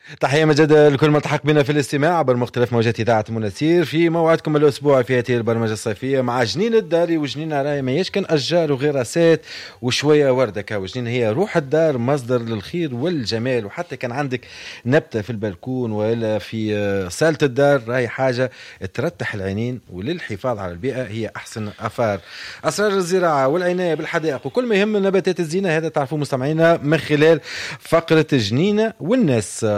تحية مجدة لكل من التحق بنا في الاستماع عبر مختلف موجات إذاعة مناسير في موعدكم الأسبوع في هذه البرمجة الصيفية مع جنين الدار. وجنينة راهي ما يشكن أشجار وغراسات وشوية وردة. وجنينة هي روح الدار، مصدر للخير والجمال. وحتى كان عندك نبتة في البلكون ولا في صالة الدار راهي حاجة ترتح العينين، وللحفاظ على البيئة هي أحسن أثار. أسرار الزراعة والعناية بالحدائق وكل ما يهم نباتات الزينة هذا تعرفوا مستمعينا من خلال فقرة جنينة والناس.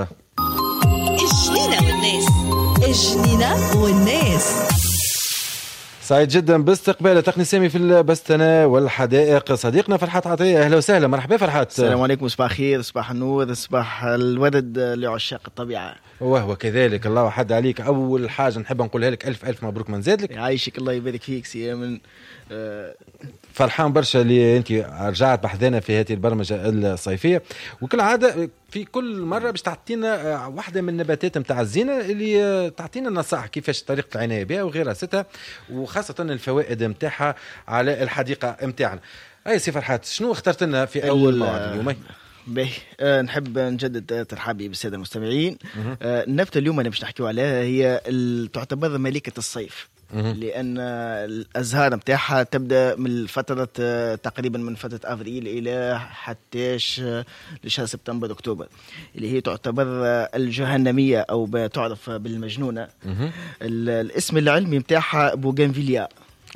الجنينة والناس. سعيد جدا باستقبال تقني سامي في البستنة والحدائق صديقنا فرحات عطية. أهلا وسهلا، مرحبا فرحات. السلام عليكم، صباح خير، صباح النور، صباح الورد لعشاق الطبيعة. وهو كذلك، الله حد عليك. أول حاجة نحب نقولها لك ألف ألف مبروك من زادلك. يعيشك، الله يبارك فيك سي من فرحان برشا اللي أنت رجعت بحذنا في هذه البرمجة الصيفية. وكل عادة في كل مرة باش تعطينا واحدة من النباتات متاع الزينة اللي تعطينا نصائح كيفاش طريقة العناية بها وغراستها، وخاصة الفوائد متاعها على الحديقة متاعنا. أي سي فرحات، شنو اخترت لنا في أول موعد اليوم؟ نحب نجدد ترحابي بالسادة المستمعين. النبتة اليوم اللي باش نحكيو عليها هي تعتبر ملكة الصيف، لأن الأزهار متاعها تبدأ من فترة تقريبا من فترة أفريل إلى حتى لشهر سبتمبر أكتوبر، اللي هي تعتبر الجهنمية أو تعرف بالمجنونة. الاسم العلمي متاعها بوغانفيليا.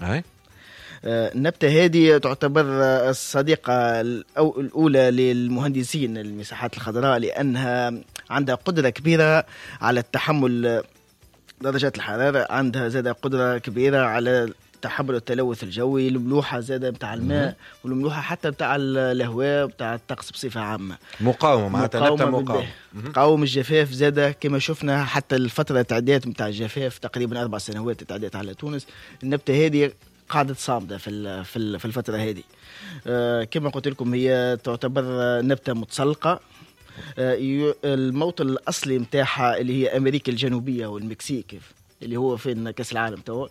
النبتة هذه تعتبر الصديقة الأولى للمهندسين المساحات الخضراء، لأنها عندها قدرة كبيرة على التحمل درجات الحرارة، عندها زادة قدرة كبيرة على تحمل التلوث الجوي، الملوحة زادة بتاع الماء والملوحة حتى بتاع الهواء بتاع الطقس بصفة عامة. مقاومة معناتها نبتة مقاومة، تقاوم الجفاف زادة كما شفنا. حتى الفترة التعديات بتاع الجفاف تقريبا 4 سنوات تعديت على تونس. النبتة هذه قاعدة صامدة في الفترة هذه. كما قلت لكم هي تعتبر نبتة متسلقة. الموطن الأصلي متاعها اللي هي أمريكا الجنوبية والمكسيك اللي هو فين كأس العالم توا.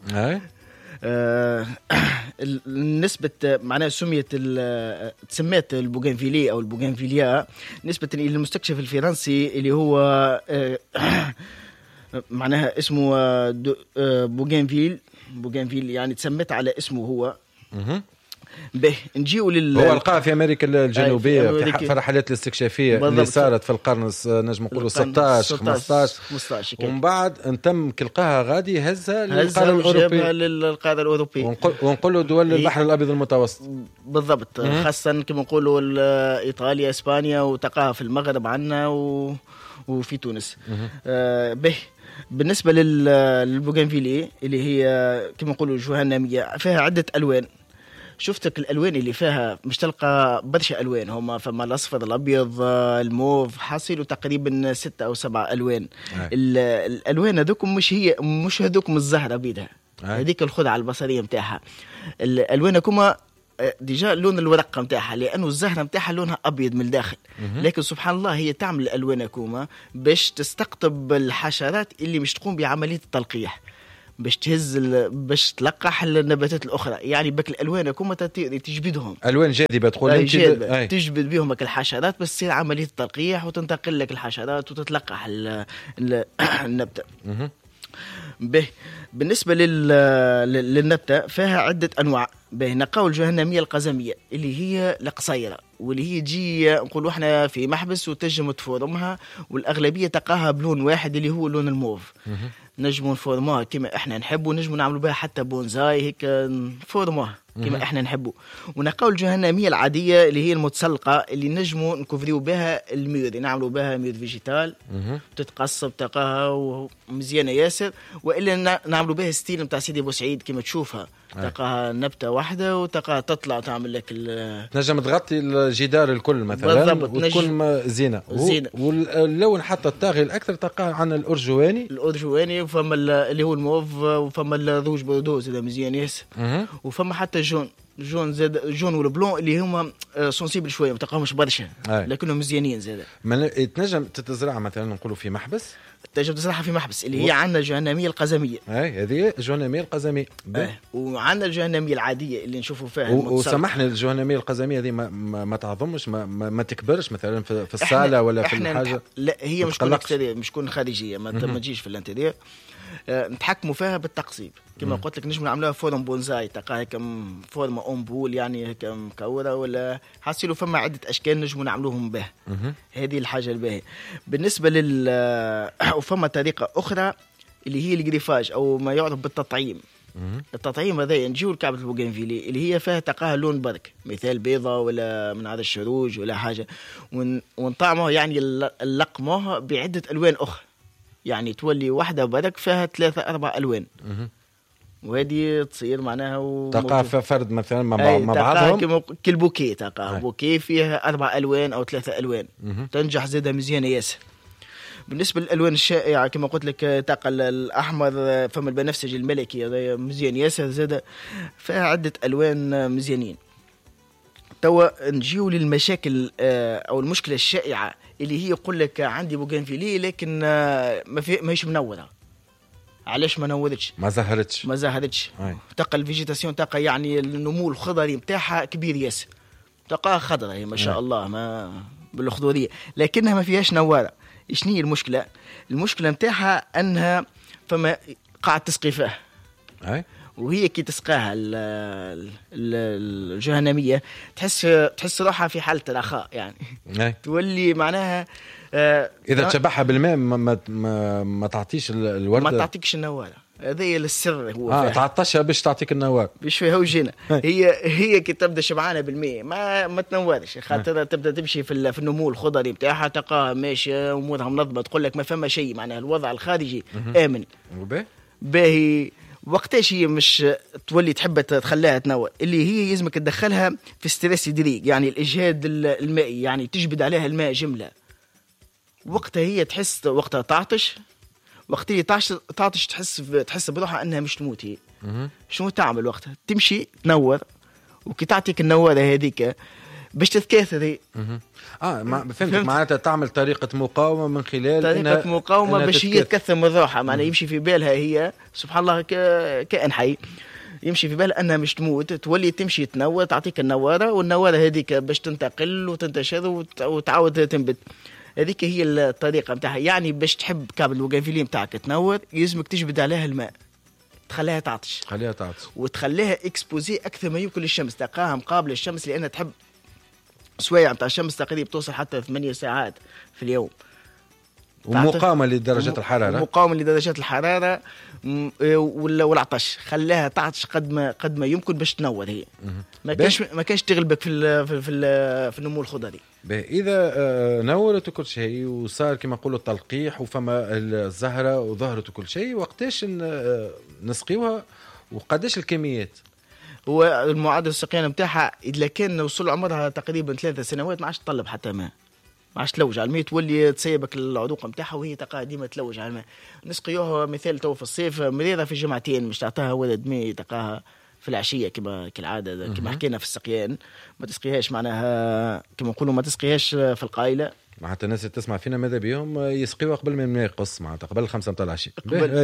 نسبة معناها تسميت البوغانفيليا أو البوغانفيليا نسبة إلى المستكشف الفرنسي اللي هو معناها اسمه بوغانفيل يعني تسميت على اسمه هو. نجيو هو لقاه في أمريكا الجنوبية في الرحلات الاستكشافية اللي صارت في القرن نجم نقولوا 16 15 ومن بعد تم كلقاها غادي هزها للقارة الأوروبية ونقولوا دول البحر الأبيض المتوسط بالضبط. خاصة كما نقولوا إيطاليا إسبانيا، وتقاها في المغرب عنا وفي تونس. بالنسبة للبوغانفيلي اللي هي كما نقولوا الجهنمية فيها عدة ألوان. شفتك الألوان اللي فيها مش تلقى برشا ألوان، هما فما الأصفر الأبيض الموف، حاصل تقريبا 6 أو 7 ألوان. الألوان هذوكم مش هذوكم الزهرة بيدها، هذيك الخدعة البصرية متاعها. الألوان كما ديجا لون الورقة متاعها، لأنه الزهرة متاعها لونها أبيض من الداخل، لكن سبحان الله هي تعمل الألوان كوما باش تستقطب الحشرات اللي مش تقوم بعملية التلقيح، باش تلقح النباتات الأخرى. يعني بك الألوان كوما تجبدهم، ألوان جاذبة تقول تجبد بهم الحشرات، بس تصير عملية التلقيح وتنتقل لك الحشرات وتتلقح النبتة. بالنسبة للنبتة فيها عدة أنواع. نقاو الجهنمية القزمية اللي هي القصيرة، واللي هي تجي نقولوا احنا في محبس وتنجم تفورمها، والأغلبية تقاها بلون واحد اللي هو لون الموف. نجموا نفورموها كما احنا نحبوا، نجموا نعملوا بها حتى بونزاي هيك نفورموها كما احنا نحبوا. ونقاو الجهنمية العادية اللي هي المتسلقة اللي نجموا نكفريو بها المير، نعملوا بها مير فيجيتال تتقصب تقاها ومزيانة ياسر، وإلا نعملوا بها ستيل متاع سيدي بوسعيد كما تشوفها تقاها نبتة واحدة وتقاها تطلع تعمل لك نجم تغطي الجدار الكل مثلا وتكون زينة. واللون حتى الطاغي الأكثر تقاها عن الأرجواني وفما اللي هو الموف، وفما الروج بردوز إذا مزيان ياسر، وفما حتى الجون جون زاد جون والبلون اللي هما سونسيبل شويه ما تلقاهمش برشا لكنهم مزيانين زاد. ما تنجم تتزرع مثلا نقولوا في محبس، تنجم تزرعها في محبس اللي هي عندنا الجهنميه القزميه. هذه الجهنميه القزميه. وعندنا الجهنميه العاديه اللي نشوفوا فيها وسامحني الجهنميه القزميه هذه ما تعظمش ما تكبرش مثلا في الصاله ولا في الحاجه. لا هي مش تكون خارجيه ما تجيش في الانتريور. نتحكموا فيها بالتقصيب كما قلت لك. نجم نعملوها فورم بونزاي تلقاها كم فورم امبول يعني كم كوره ولا حاسيلو فما عده اشكال نجم نعملوهم به. هذه الحاجه الباهيه بالنسبه وفما طريقه اخرى اللي هي الجريفاج او ما يعرف بالتطعيم. التطعيم هذا نجيو لكعبة البوغنفيلي اللي هي فيها تلقاها لون برك مثال بيضة ولا من هذا الشروج ولا حاجه ونطعموها يعني نلقموها بعده الوان اخرى يعني تولي واحدة برك فيها 3-4 ألوان. وهذه تصير معناها تلقى فرد مثلا مع بعضهم كالبوكيه تلقى بوكيه فيها 4 ألوان أو 3 ألوان. تنجح زادة مزيانة ياسر. بالنسبة للألوان الشائعة كما قلت لك تلقى الأحمر فما البنفسجي الملكي هذا مزيان ياسر زادة فيها عدة ألوان مزيانين. توا نجيو للمشاكل أو المشكلة الشائعة اللي هي يقول لك عندي بوغنفيلي لكن ماهيش منوره. علاش ما نورتش؟ ما زهرتش. تلقى الفيجيتاسيون تلقى يعني النمو الخضري نتاعها كبير ياسر تلقاها خضراء هي ما شاء الله ما بالخضوريه لكنها ما فيهاش نواره. شنو هي المشكله؟ المشكله نتاعها انها فما قاعد تسقي فيها وهي كي تسقاها الجهنمية تحس روحها في حالة رخاء يعني تولي معناها إذا تشبعها بالماء ما تعطيش الوردة ما تعطيكش النوارة. هذا السر هو تعطشها باش تعطيك النوار باش فيها وجينا. هي كي تبدا شبعانه بالماء ما تنورش خاطر تبدا تمشي في النمو الخضري نتاعها تلقاها ماشيه امورها منظمه تقول لك ما فما شيء معناها الوضع الخارجي امن باهي. وقتاش هي مش تولي تحب تخليها تنوى اللي هي يلزمك تدخلها في ستريس دريق يعني الإجهاد المائي يعني تجبد عليها الماء جملة. وقتها هي تحس وقتها تعطش وقت اللي تعطش تحس بروحها أنها مش تموت. هي شنو تعمل وقتها؟ تمشي تنور وكي تعطيك النوارة هذيك باش تتكاثر هي. فهمت معناتها تعمل طريقة مقاومة من خلال طريقة مقاومة باش هي تكثر من روحها. معناها يمشي في بالها هي سبحان الله كائن حي يمشي في بالها أنها مش تموت تولي تمشي تنور تعطيك النوارة والنوارة هذيك باش تنتقل وتنتشر وتعاود تنبت. هذيك هي الطريقة متاعها يعني باش تحب كابل البوغنفيلي متاعك تنور يلزمك تجبد عليها الماء تخليها تعطش وتخليها اكسبوزي أكثر ما يمكن للشمس تلقاها مقابل الشمس لأنها تحب سوايع نتاع الشمس تقريبا توصل حتى 8 ساعات في اليوم ومقاومة لدرجات الحرارة مقاومة لدرجات الحرارة والعطش خلاها تعطش قد ما يمكن باش تنور. هي ما كانش تغلبك في النمو الخضري. إذا نورت كل شيء وصار كما نقولوا التلقيح وفما الزهرة وظهرت كل شيء وقتاش نسقيوها وقداش الكميات؟ هو المعدل السقيان نتاعها اذا كان وصل عمرها تقريبا 3 سنوات ما عادش تطلب حتى ماء ما عادش تلوج على الماء تولي تسيبك العروق نتاعها وهي تلقاها ديما تلوج على الماء. نسقيوها مثال تو في الصيف مريضه في جمعتين مش تعطاها ولد ماء تلقاها في العشيه كما كالعاده كما حكينا في السقيان ما تسقيهاش معناها كما نقولوا ما تسقيهاش في القايله. معناتها الناس اللي تسمع فينا ماذا بيهم يسقيوها قبل ما الماء يقص معناتها قبل 5 متاع العشيه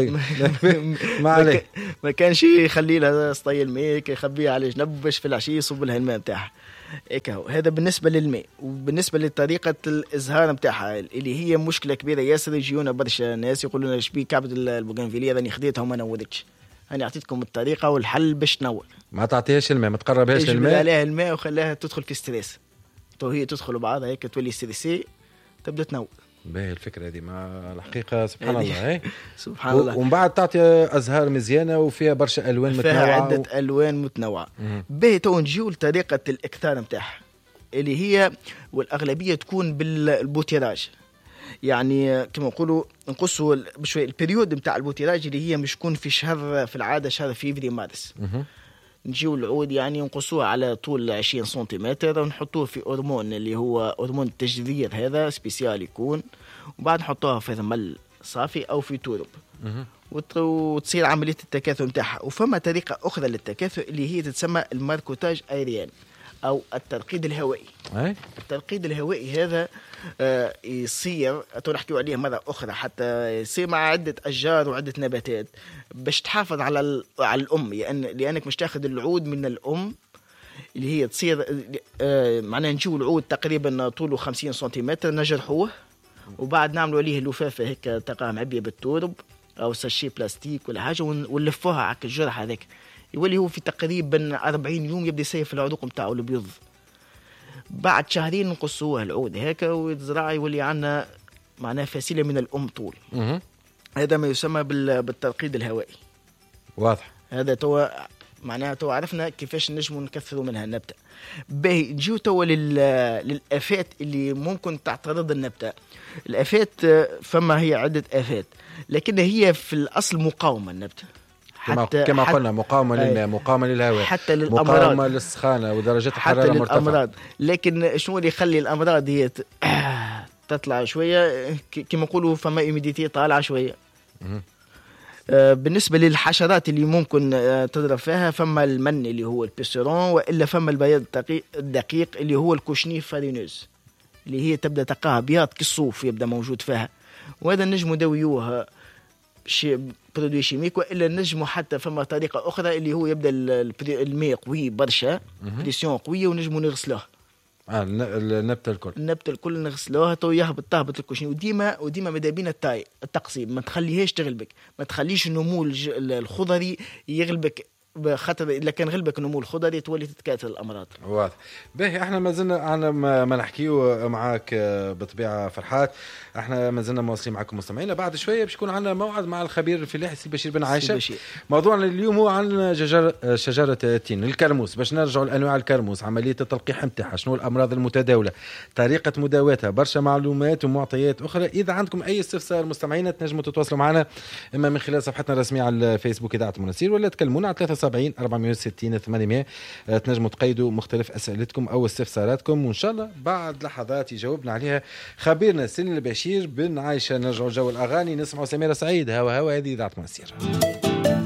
ما كانش يخلي لها سطي الماء يخبيها على جنب باش في العشيه يصب لها الماء نتاعها هذا بالنسبه للماء. وبالنسبه لطريقه الازهار نتاعها اللي هي مشكله كبيره ياسر يجيونا برشا ناس يقولوا لنا شبيه كعبه البوغنفيليه راني خديتها وما نورتش. أنا أعطيتكم الطريقة والحل باش تنور. ما تعطيهاش الماء ما تقربهاش الماء تجبد عليها الماء وخلاها تدخل في ستريس تو هي تدخل بعضها هيك تولي ستريسي تبدأ تنور. باهي الفكرة دي ما الحقيقة سبحان الله سبحان الله. ومن بعد تعطي أزهار مزيانة وفيها برشا ألوان متنوعة فيها عدة ألوان متنوعة. باهي تو نجيو لطريقة الإكثار متاعها اللي هي والأغلبية تكون بالبوتيراج يعني كما نقولوا نقصوا بشوي البريود نتاع البوتيراج اللي هي مش تكون في شهر في العادة شهر فيفري مارس. نجيو العود يعني نقصوها على طول 20 سنتيمتر ونحطوه في هرمون اللي هو هرمون التجذير هذا سبيسيال يكون وبعد نحطوها في رمل صافي او في تورب وتصير عمليه التكاثر نتاعها. وفما طريقه اخرى للتكاثر اللي هي تتسمى الماركوتاج ايريان او الترقيد الهوائي. الترقيد الهوائي هذا يصير نحكيو عليه مره اخرى حتى يصير مع عده اشجار وعده نباتات باش تحافظ على الام، لانك مش تاخذ العود من الام اللي هي تصير معناها نجيو العود تقريبا طوله 50 سنتيمتر نجرحوه وبعد نعملوا عليه لفافه هيك تلقاها معبيه بالتورب او ساشي بلاستيك ولا حاجه ونلفوها على الجرح هذاك، يولي هو في تقريبا 40 يوم يبدا يسيف العروق نتاعو البيض. بعد شهرين نقصوه العود هيك ويتزرع يولي عندنا معناها فسيله من الام طول. هذا ما يسمى بالترقيد الهوائي. واضح. هذا تو معناها تو عرفنا كيفاش نجموا نكثروا منها النبته. باهي نجيو تو للآفات اللي ممكن تعترض النبته. الآفات فما هي عده آفات لكن هي في الاصل مقاومه النبته، كما قلنا مقاومه للماء، مقاومه للهواء، حتى للامراض، مقاومه للسخانه ودرجات الحراره مرتفعه، حتى للامراض. لكن شنو اللي يخلي الامراض هي تطلع شويه كما نقولوا فما ايميديتي طالعه شويه. بالنسبه للحشرات اللي ممكن تضرب فيها فما المن اللي هو البيسيرون، والا فما البياض الدقيق اللي هو الكوشني فارينوز اللي هي تبدا تلقاها بياض كالصوف يبدا موجود فيها، وهذا نجموا ندويوه برودوي شيميك، والا نجموا حتى فما طريقه اخرى اللي هو يبدا الماء قوي برشا بريسيون قويه ونجموا نغسلوه. النبته الكل نغسلوها تو تهبط الكوشني. وديما ماذا بينا التقسيم ما تخليهاش تغلبك، ما تخليش النمو الخضري يغلبك، خاطر اذا كان غلبك النمو الخضري تولي تتكاثر الامراض. واضح. باهي احنا ما زلنا ما نحكيو معاك بطبيعه فرحات، احنا ما زلنا مواصلين معكم مستمعينا. بعد شويه باش يكون عندنا موعد مع الخبير الفلاحي سي بشير بن عايشه. موضوعنا اليوم هو عن شجره التين الكرموس، باش نرجعوا لانواع الكرموس، عمليه التلقيح نتاعها، شنو الامراض المتداوله، طريقه مداواتها، برشا معلومات ومعطيات اخرى. اذا عندكم اي استفسار مستمعينا تنجموا تتواصلوا معنا اما من خلال صفحتنا الرسميه على الفيسبوك اذاعه مناصير، ولا تكلمونا على 73 460 800. تنجموا تقيدوا مختلف اسئلتكم او استفساراتكم، وان شاء الله بعد لحظات يجاوبنا عليها خبيرنا سن البشير بن عايشه. نرجعوا جو الاغاني، نسمعوا سميرة سعيد هوا هذه اذاعه مناصير.